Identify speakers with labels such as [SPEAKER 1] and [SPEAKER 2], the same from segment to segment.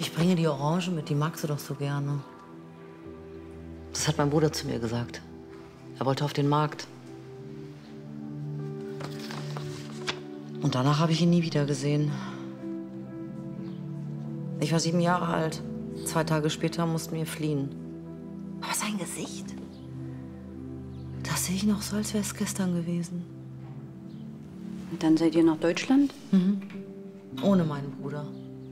[SPEAKER 1] Ich bringe die Orangen mit, die magst du doch so gerne. Das hat mein Bruder zu mir gesagt. Er wollte auf den Markt. Und danach habe ich ihn nie wieder gesehen. Ich war 7 Jahre alt. 2 Tage später mussten wir fliehen. Aber sein Gesicht, das sehe ich noch so, als wäre es gestern gewesen.
[SPEAKER 2] Und dann seid ihr nach Deutschland?
[SPEAKER 1] Mhm. Ohne meinen Bruder.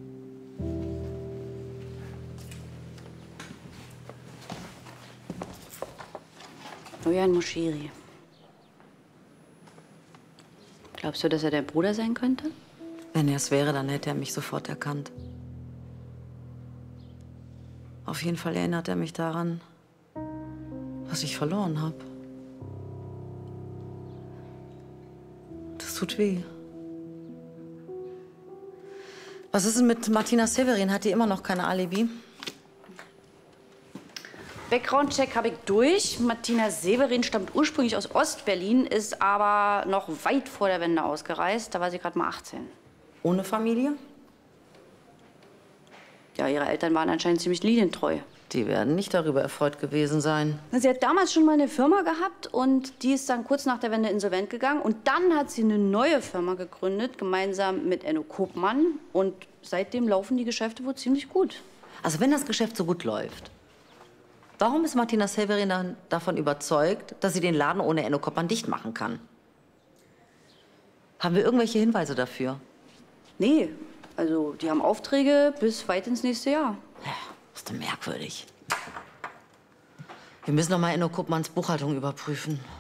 [SPEAKER 2] Noyan Moshiri. Glaubst du, dass er dein Bruder sein könnte?
[SPEAKER 1] Wenn er es wäre, dann hätte er mich sofort erkannt. Auf jeden Fall erinnert er mich daran, was ich verloren habe. Das tut weh. Was ist denn mit Martina Severin? Hat die immer noch keine Alibi?
[SPEAKER 2] Background-Check habe ich durch. Martina Severin stammt ursprünglich aus Ostberlin, ist aber noch weit vor der Wende ausgereist. Da war sie gerade mal 18.
[SPEAKER 1] Ohne Familie?
[SPEAKER 2] Ja, ihre Eltern waren anscheinend ziemlich linientreu.
[SPEAKER 1] Die werden nicht darüber erfreut gewesen sein.
[SPEAKER 2] Sie hat damals schon mal eine Firma gehabt und die ist dann kurz nach der Wende insolvent gegangen. Und dann hat sie eine neue Firma gegründet, gemeinsam mit Enno Kopmann. Und seitdem laufen die Geschäfte wohl ziemlich gut.
[SPEAKER 1] Also wenn das Geschäft so gut läuft, warum ist Martina Severin dann davon überzeugt, dass sie den Laden ohne Enno Kopmann dicht machen kann? Haben wir irgendwelche Hinweise dafür?
[SPEAKER 2] Nee, also die haben Aufträge bis weit ins nächste Jahr.
[SPEAKER 1] Ja, ist doch merkwürdig. Wir müssen noch mal Enno Kopmanns Buchhaltung überprüfen.